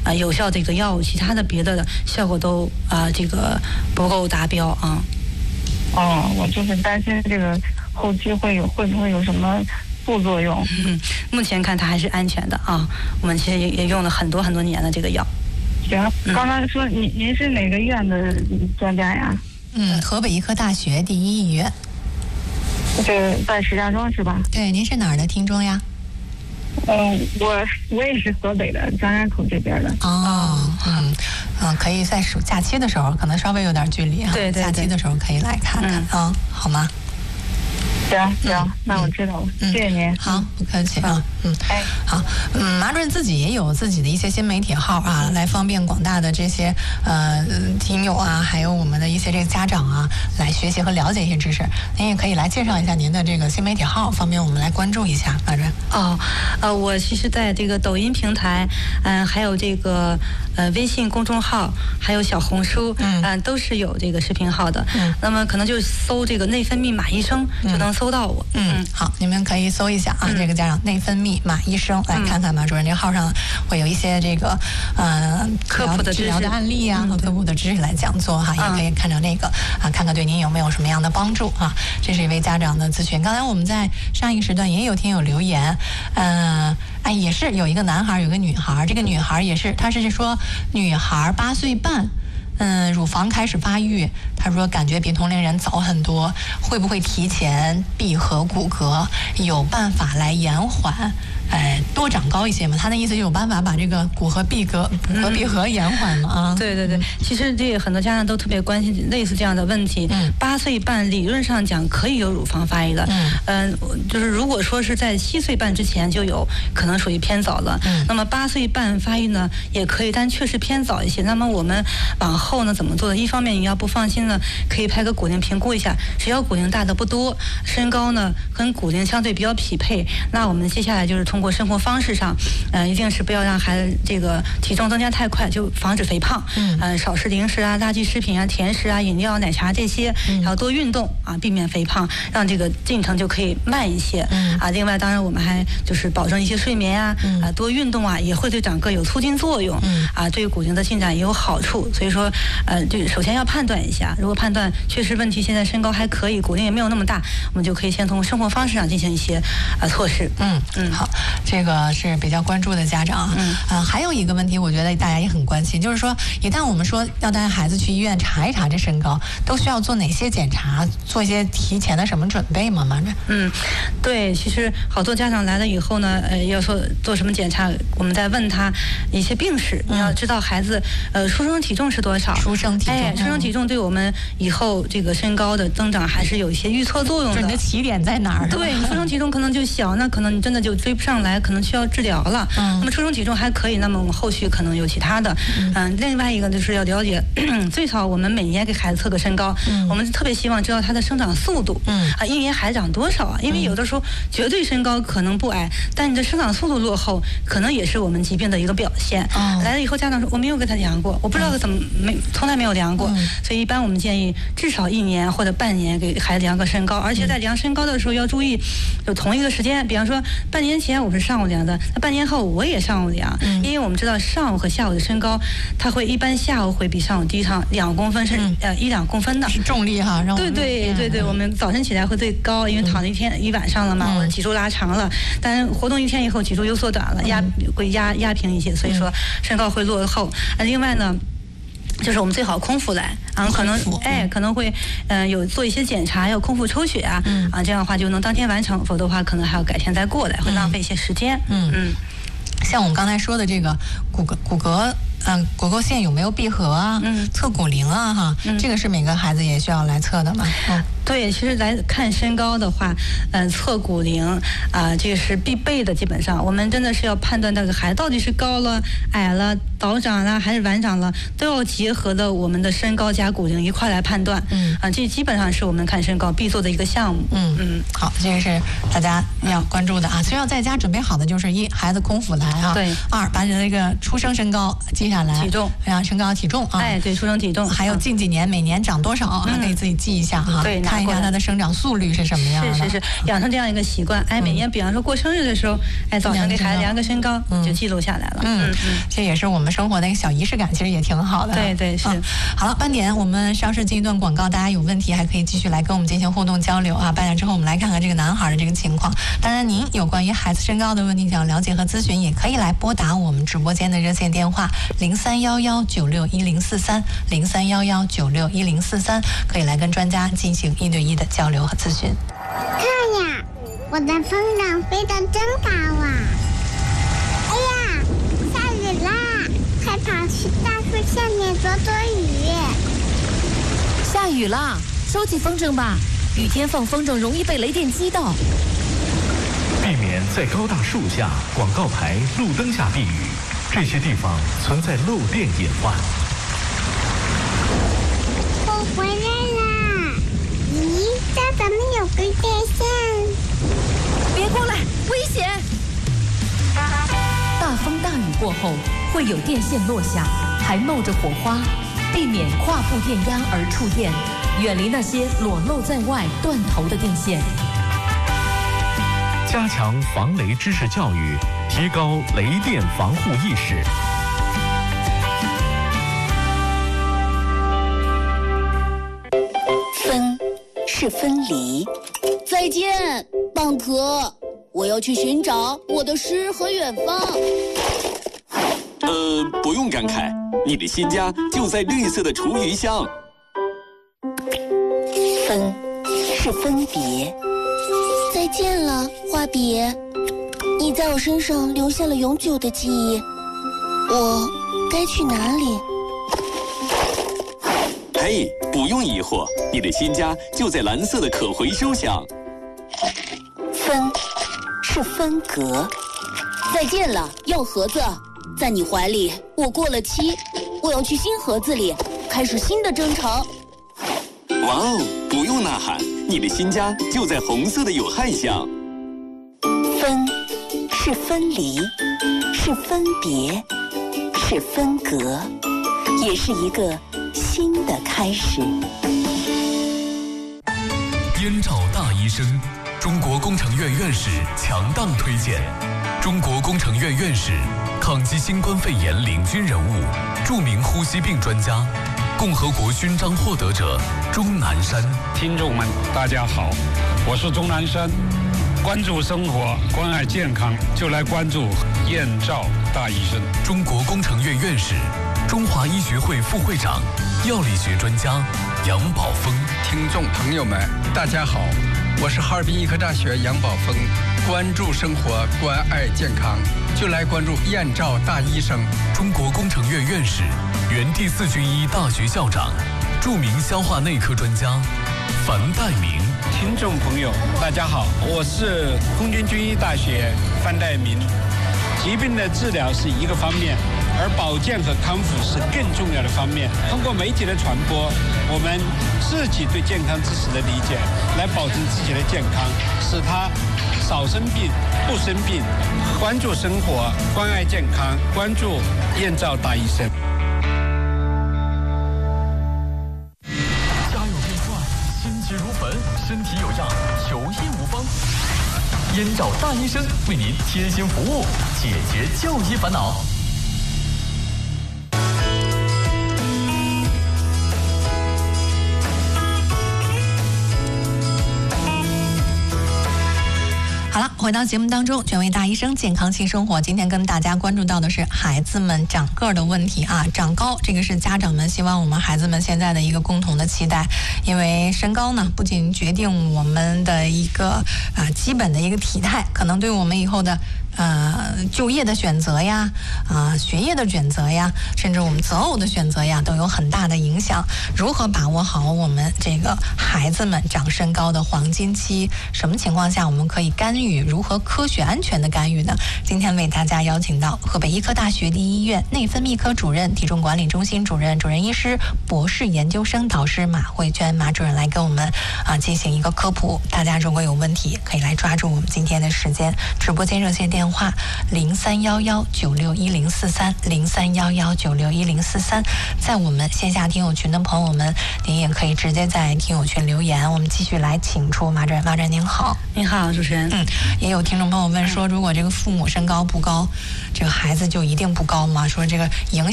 有效的一个药物，其他的别的效果都这个不够达标啊。 我就是担心这个后期会不会有什么副作用？ 目前看它还是安全的啊。我们其实也用了很多年的这个药。 行，刚刚说您是哪个院的专家呀？ 河北医科大学第一医院。 这在石家庄是吧？ 对，您是哪儿的听众呀？ 我也是河北的张家口这边的。 可以在假期的时候，可能稍微有点距离啊。 对， 假期的时候可以来看看好吗？ 行，那我知道了，谢谢您。 好，不客气啊。好，马主任自己也有自己的一些新媒体号啊，来方便广大的这些听友啊，还有我们的一些这个家长啊，来学习和了解一些知识。您也可以来介绍一下您的这个新媒体号，方便我们来关注一下，马主任。 我其实在这个抖音平台，还有这个微信公众号，还有小红书，都是有这个视频号的。那么可能就搜这个内分泌马医生就能搜到我。 好，你们可以搜一下啊，这个家长内分泌马医生，来看看马主任这个号上会有一些这个科普的治疗的案例啊和科普的知识来讲座哈，也可以看着那个看看对您有没有什么样的帮助啊。这是一位家长的咨询。刚才我们在上一个时段也有听友留言，也是有一个男孩有个女孩，这个女孩也是，她是说女孩8岁半。乳房开始发育，他说感觉比同龄人早很多，会不会提前闭合骨骼？有办法来延缓，多长高一些嘛？他的意思有办法把这个骨骼闭合延缓吗？ 对，其实这很多家长都特别关心类似这样的问题。8岁半理论上讲可以有乳房发育的，就是如果说是在7岁半之前就有，可能属于偏早了。那么8岁半发育呢也可以，但确实偏早一些。那么我们往后呢怎么做的？一方面你要不放心呢，可以拍个骨龄评估一下，只要骨龄大的不多，身高呢跟骨龄相对比较匹配，那我们接下来就是通过生活方式上，一定是不要让孩子这个体重增加太快，就防止肥胖。少吃零食啊、垃圾食品啊、甜食啊、饮料、奶茶这些，然后多运动啊，避免肥胖，让这个进程就可以慢一些。另外当然我们还就是保证一些睡眠啊，多运动啊，也会对长个有促进作用。对骨龄的进展也有好处。所以说就首先要判断一下，如果判断确实问题现在身高还可以，骨龄也没有那么大，我们就可以先从生活方式上进行一些措施。 好，这个是比较关注的家长。还有一个问题，我觉得大家也很关心，就是说一旦我们说要带孩子去医院查一查这身高，都需要做哪些检查，做一些提前的什么准备吗？马主任？ 对，其实好多家长来了以后呢，要说做什么检查，我们再问他一些病史，你要知道孩子出生体重是多少。 出生体重对我们以后这个身高的增长还是有一些预测作用的。 就是你的起点在哪儿？ 对，你出生体重可能就小，那可能你真的就追不上来，可能需要治疗了。那么出生体重还可以，那么我们后续可能有其他的。另外一个就是要了解，最少我们每年给孩子测个身高，我们特别希望知道他的生长速度。一年孩子长多少啊？因为有的时候绝对身高可能不矮，但你的生长速度落后，可能也是我们疾病的一个表现。来了以后家长说我没有给他量过，我不知道怎么从来没有量过。所以一般我们建议至少1年或者半年给孩子量个身高，而且在量身高的时候要注意有同一个时间，比方说半年前我是上午量的，那半年后我也上午量。因为我们知道上午和下午的身高，它会一般下午会比上午低上2公分，甚至1-2公分的。 是重力哈，让我们对，我们早晨起来会最高，因为躺了一晚上了嘛，我的脊柱拉长了，但活动1天以后脊柱又缩短了，会压平一些，所以说身高会落后。另外呢，就是我们最好空腹来可能会有做一些检查，要空腹抽血这样的话就能当天完成，否则的话可能还要改天再过来，会浪费一些时间。 像我们刚才说的这个骨骼线有没有闭合啊？测骨龄啊，这个是每个孩子也需要来测的吗？ 对，其实来看身高的话，测骨龄这个是必备的。基本上我们真的是要判断那个孩子到底是高了、矮了、早长了还是晚长了，都要结合的我们的身高加骨龄一块来判断。这基本上是我们看身高必做的一个项目。 好，这个是大家要关注的啊。所以要在家准备好的就是1，孩子空腹来啊；2，把你的这个出生身高记下下来， 体重身高体重啊， 对，出生体重， 还有近几年每年长多少，还可以自己记一下哈， 对， 看一下它的生长速率是什么样的。 是，养成这样一个习惯，每年比方说过生日的时候，早上给孩子量个身高，就记录下来了。 这也是我们生活的一个小仪式感，其实也挺好的。 对，是。 好了，半点我们稍事进一段广告，大家有问题还可以继续来跟我们进行互动交流啊。半点之后我们来看看这个男孩的这个情况。当然，您有关于孩子身高的问题想了解和咨询，也可以来拨打我们直播间的热线电话0311961043，0311961043，可以来跟专家进行1对1的交流和咨询。 看呀，我的风筝飞得真高啊！哎呀，下雨啦，快跑去大树下面躲躲雨。 下雨啦，收起风筝吧，雨天放风筝容易被雷电击到。 避免在高大树下、广告牌、路灯下避雨，这些地方存在漏电隐患。 我回来啦！咦，这怎么有根电线？ 别过来，危险！大风大雨过后会有电线落下，还冒着火花，避免跨步电压而触电，远离那些裸露在外、断头的电线。 加强防雷知识教育，提高雷电防护意识。 分是分离。再见，蚌壳，我要去寻找我的诗和远方。 不用感慨，你的新家就在绿色的厨余箱。 分是分别。再见了，花别，你在我身上留下了永久的记忆。我该去哪里？ 嘿，不用疑惑，你的新家就在蓝色的可回收箱。 分是分隔。再见了，药盒子，在你怀里我过了期，我要去新盒子里开始新的征程。 哇哦，不用呐喊，你的新家就在红色的有害箱。 分是分离，是分别，是分隔，也是一个新的开始。 燕赵大医生，中国工程院院士强档推荐。中国工程院院士，抗击新冠肺炎领军人物，著名呼吸病专家，共和国勋章获得者钟南山。 听众们，大家好，我是钟南山。关注生活，关爱健康，就来关注燕赵大医生。 中国工程院院士，中华医学会副会长，药理学专家杨宝峰。 听众朋友们，大家好，我是哈尔滨医科大学杨宝峰。关注生活，关爱健康，就来关注燕赵大医生。 中国工程院院士，原第4军医大学校长，著名消化内科专家樊岱明。 听众朋友，大家好，我是空军军医大学樊岱明。疾病的治疗是一个方面，而保健和康复是更重要的方面。通过媒体的传播，我们自己对健康知识的理解，来保证自己的健康，使他少生病、不生病。关注生活，关爱健康，关注燕赵大医生。 家有变坏，心急如焚，身体有恙，求医无方。燕赵大医生为您贴心服务，解决就医烦恼。 好了，回到节目当中，权威大医生健康新生活，今天跟大家关注到的是孩子们长个儿的问题啊，长高，这个是家长们希望我们孩子们现在的一个共同的期待，因为身高呢，不仅决定我们的一个基本的一个体态，可能对我们以后的就业的选择呀，学业的选择呀，甚至我们择偶的选择呀，都有很大的影响。如何把握好我们这个孩子们长身高的黄金期？什么情况下我们可以干预？如何科学安全的干预呢？今天为大家邀请到河北医科大学第一医院内分泌科主任、体重管理中心主任、主任医师、博士研究生导师马慧娟马主任来跟我们进行一个科普。大家如果有问题，可以来抓住我们今天的时间，直播间热线电话电话0311961043，0311961043。在我们线下听友群的朋友们，您也可以直接在听友群留言。我们继续来请出马展您好。 您好，主持人。 也有听众朋友问说，如果这个父母身高不高，这个孩子就一定不高吗？说这个影响